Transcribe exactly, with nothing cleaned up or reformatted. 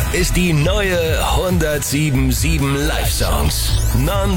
ist die neue hundertsieben Komma sieben Live Songs. Non